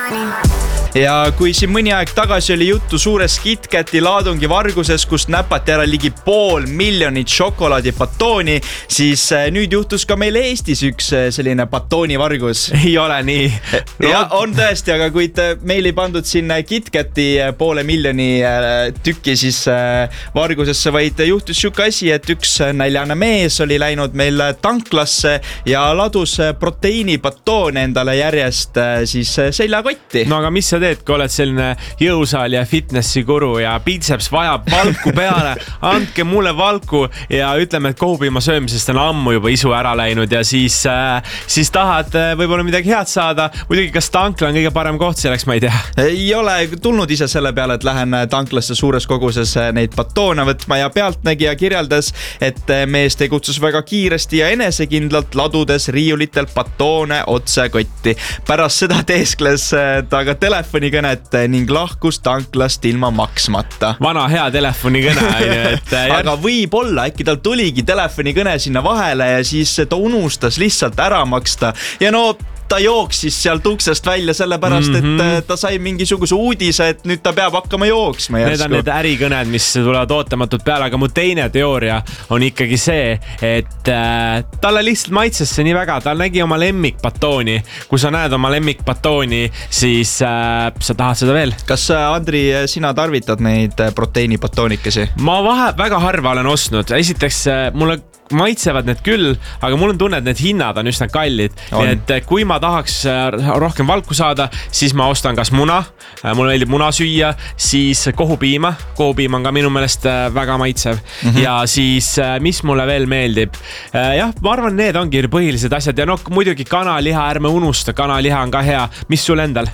Ja kui siin mõni aeg tagasi oli juttu suurest KitKati laadungi varguses, kust näpati ära ligi 500,000 šokolaadipatooni, siis nüüd juhtus ka meil Eestis üks selline batooni vargus. Ei ole nii. Ja on tõesti, aga kuid meil ei pandud sinna KitKati 500,000 tükki siis vargusesse, vaid juhtus siuke asi, et üks näljane mees oli läinud meil tanklasse ja ladus proteiinipatoone endale järjest siis seljakotti. No aga mis sa teed, kui oled selline jõusaali ja fitnessi guru ja biceps vajab valku peale, andke mulle valku ja ütleme, et kohupiima söömisest on ammu juba isu ära läinud ja siis tahad võib-olla midagi head saada. Muidugi, kas tankla on kõige parem koht selleks, ma ei tea. Ei ole tulnud ise selle peale, et lähen tanklasse suures koguses neid batoone võtma ja pealtnägija kirjeldas, et mees tegutses väga kiiresti ja enesekindlalt ladudes riiulitel batoone otse kotti. Pärast seda teeskles ta ka telefonikõnet ning lahkus tanklast ilma maksmata. Vana hea telefonikõne. Aga võib-olla äkki tal tuligi telefonikõne sinna vahele ja siis ta unustas lihtsalt ära maksta. Ja no ta jooksis sealt uksest välja sellepärast, et ta sai mingisuguse uudise, et nüüd ta peab hakkama jooksma järsku. Need on need ärikõned, mis tulevad ootamatult peale, aga mu teine teooria on ikkagi see, et talle lihtsalt maitses see nii väga, ta nägi oma lemmikbatooni. Kui sa näed oma lemmikbatooni, siis sa tahad seda veel. Kas Andri, sina tarvitad neid proteiinipatoonikesi? Ma väga harva olen ostnud. Esiteks mulle maitsevad need küll, aga mul on tunne, et need hinnad on üsna kallid. Et kui ma tahaks rohkem valku saada, siis ma ostan kas muna, mulle meeldib muna süüa, siis kohupiima on ka minu meelest väga maitsev. Ja siis, mis mulle veel meeldib? Jah, ma arvan, need ongi põhilised asjad ja muidugi kanaliha, ärme unusta, kanaliha on ka hea. Mis sul endal?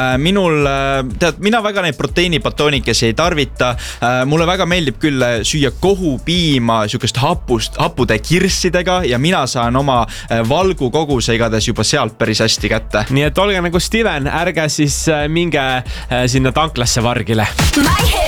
Mina väga neid proteiinipatoonikesi ei tarvita. Mulle väga meeldib küll süüa kohupiima sükest hapude kirssidega ja mina saan oma valgu koguse igades juba sealt päris hästi kätte. Nii et olge nagu Steven, ärge siis minge sinna tanklasse vargile.